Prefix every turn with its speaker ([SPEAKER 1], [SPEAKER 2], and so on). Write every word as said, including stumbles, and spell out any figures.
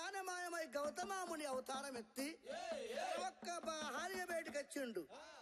[SPEAKER 1] రాగానే మాయమై గౌతమాముని అవతారం ఎత్తి ఒక్క భార్య బయటకు వచ్చిండు.